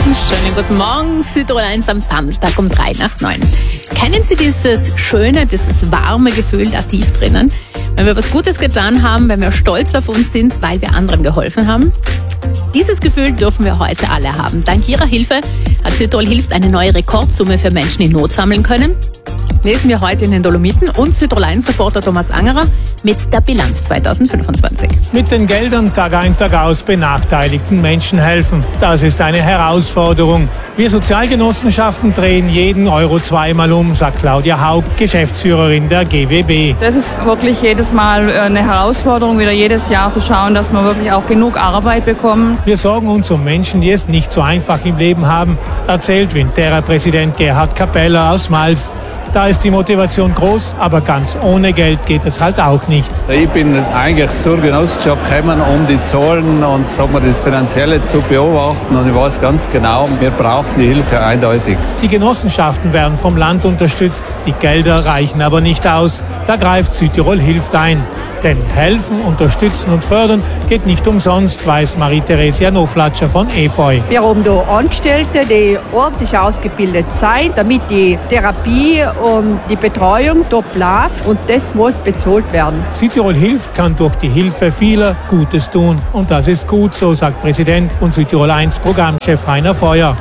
Schönen guten Morgen, Südtirol 1 am Samstag um 8:03. Kennen Sie dieses schöne, dieses warme Gefühl da tief drinnen? Wenn wir was Gutes getan haben, wenn wir stolz auf uns sind, weil wir anderen geholfen haben? Dieses Gefühl dürfen wir heute alle haben. Dank Ihrer Hilfe hat Südtirol Hilft eine neue Rekordsumme für Menschen in Not sammeln können. Lesen wir heute in den Dolomiten und Südtirol 1-Reporter Thomas Angerer mit der Bilanz 2025. Mit den Geldern Tag ein, Tag aus benachteiligten Menschen helfen. Das ist eine Herausforderung. Wir Sozialgenossenschaften drehen jeden Euro zweimal um, sagt Claudia Haug, Geschäftsführerin der GWB. Das ist wirklich jedes Mal eine Herausforderung, wieder jedes Jahr zu schauen, dass wir wirklich auch genug Arbeit bekommen. Wir sorgen uns um Menschen, die es nicht so einfach im Leben haben, erzählt Winterra-Präsident Gerhard Kapeller aus Mals. Da ist die Motivation groß, aber ganz ohne Geld geht es halt auch nicht. Ich bin eigentlich zur Genossenschaft gekommen, um die Zahlen und das Finanzielle zu beobachten. Und ich weiß ganz genau, wir brauchen die Hilfe eindeutig. Die Genossenschaften werden vom Land unterstützt, die Gelder reichen aber nicht aus. Da greift Südtirol Hilft ein. Denn helfen, unterstützen und fördern geht nicht umsonst, weiß Marie-Theresia Noflatscher von Efeu. Wir haben hier Angestellte, die ordentlich ausgebildet sind, damit die Therapie und die Betreuung top läuft, und das muss bezahlt werden. Südtirol Hilft kann durch die Hilfe vieler Gutes tun. Und das ist gut, so sagt Präsident und Südtirol 1 Programmchef Heiner Feuer.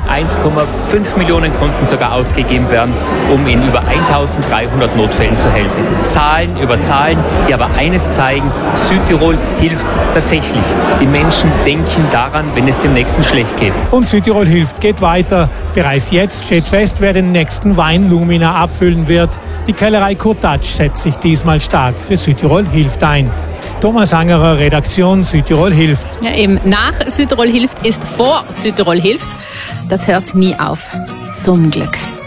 1,5 Millionen konnten sogar ausgegeben werden, um in über 1300 Notfällen zu helfen. Zahlen über Zahlen, die aber eines zeigen: Südtirol hilft tatsächlich. Die Menschen denken daran, wenn es dem Nächsten schlecht geht. Und Südtirol Hilft geht weiter. Bereits jetzt steht fest, wer den nächsten Wein Lumina abfüllen wird. Die Kellerei Kurtatsch setzt sich diesmal stark für Südtirol Hilft ein. Thomas Angerer, Redaktion Südtirol Hilft. Ja, eben nach Südtirol Hilft ist vor Südtirol Hilft. Das hört nie auf. Zum Glück.